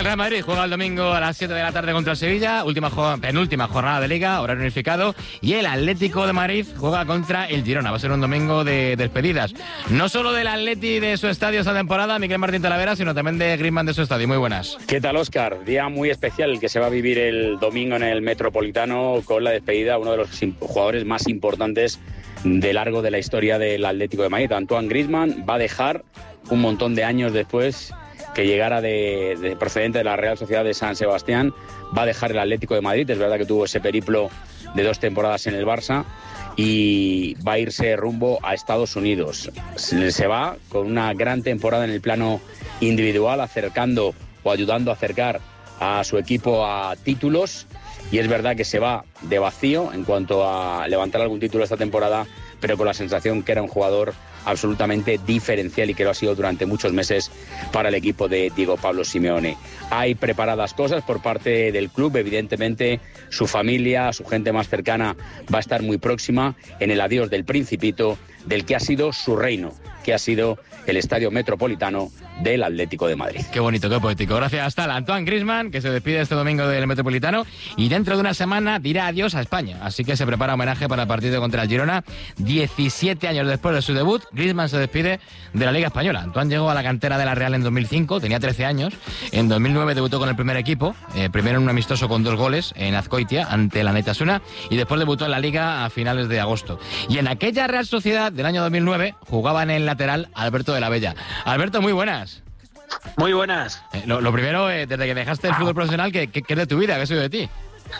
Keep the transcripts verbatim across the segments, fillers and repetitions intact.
Real Madrid juega el domingo a las siete de la tarde contra el Sevilla, última penúltima jornada de Liga, horario unificado, y el Atlético de Madrid juega contra el Girona. Va a ser un domingo de despedidas, no solo del Atleti de su estadio esta temporada, Miguel Martín Talavera, sino también de Griezmann de su estadio. Muy buenas. ¿Qué tal, Óscar? Día muy especial el que se va a vivir el domingo en el Metropolitano con la despedida de uno de los jugadores más importantes de largo de la historia del Atlético de Madrid. Antoine Griezmann va a dejar un montón de años después que llegara de, de procedente de la Real Sociedad de San Sebastián, va a dejar el Atlético de Madrid. Es verdad que tuvo ese periplo de dos temporadas en el Barça y va a irse rumbo a Estados Unidos. Se, se va con una gran temporada en el plano individual, acercando o ayudando a acercar a su equipo a títulos, y es verdad que se va de vacío en cuanto a levantar algún título esta temporada, pero con la sensación que era un jugador absolutamente diferencial y que lo ha sido durante muchos meses para el equipo de Diego Pablo Simeone. Hay preparadas cosas por parte del club, evidentemente su familia, su gente más cercana va a estar muy próxima en el adiós del Principito, del que ha sido su reino, que ha sido el Estadio Metropolitano del Atlético de Madrid. Qué bonito, qué poético. Gracias hasta el Antoine Griezmann, que se despide este domingo del Metropolitano y dentro de una semana dirá adiós a España. Así que se prepara homenaje para el partido contra el Girona. diecisiete años después de su debut, Griezmann se despide de la Liga Española. Antoine llegó a la cantera de la Real en dos mil cinco, tenía trece años. En dos mil nueve debutó con el primer equipo, eh, primero en un amistoso con dos goles en Azkoitia ante la Neitasuna, y después debutó en la Liga a finales de agosto. Y en aquella Real Sociedad del año dos mil nueve jugaba en el lateral Alberto de la Bella. Alberto, muy buenas. Muy buenas. Eh, lo, lo primero, eh, desde que dejaste el fútbol profesional, ¿qué, qué, qué es de tu vida? ¿Qué ha sido de ti?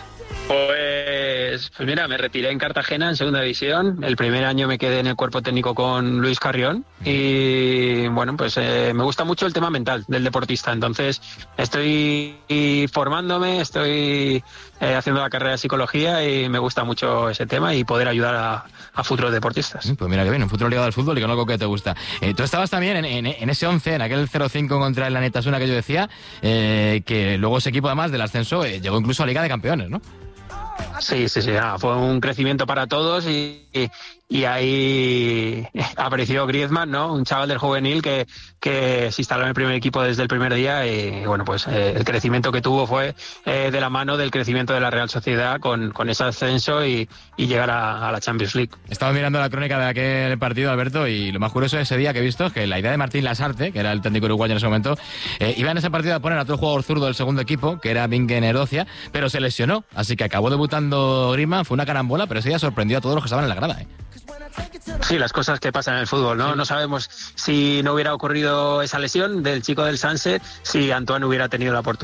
Pues, pues mira, me retiré en Cartagena en segunda división. El primer año me quedé en el cuerpo técnico con Luis Carrión y bueno, pues eh, me gusta mucho el tema mental del deportista. Entonces estoy formándome, estoy eh, haciendo la carrera de psicología y me gusta mucho ese tema y poder ayudar a, a futuros deportistas. Pues mira que bien, un futuro ligado al fútbol y con algo que te gusta. Eh, tú estabas también en, en, en ese once, en aquel cero cinco contra el Neitasuna que yo decía, eh, que luego ese equipo además del ascenso eh, llegó incluso a Liga de Campeones, ¿no? Sí, sí, sí, ah, fue un crecimiento para todos y, y, y ahí apareció Griezmann, ¿no? Un chaval del juvenil que, que se instaló en el primer equipo desde el primer día y bueno, pues eh, el crecimiento que tuvo fue eh, de la mano del crecimiento de la Real Sociedad con, con ese ascenso y, y llegar a, a la Champions League. Estaba mirando la crónica de aquel partido, Alberto, y lo más curioso de ese día que he visto es que la idea de Martín Lasarte, que era el técnico uruguayo en ese momento, eh, iba en ese partido a poner a otro jugador zurdo del segundo equipo, que era Bingen Erdocia, pero se lesionó, así que acabó debutando Griezmann, fue una carambola, pero ese día sorprendió a todos los que estaban en la grada, ¿eh? Sí, las cosas que pasan en el fútbol, ¿no? No sabemos si no hubiera ocurrido esa lesión del chico del Sanse, si Antoine hubiera tenido la oportunidad.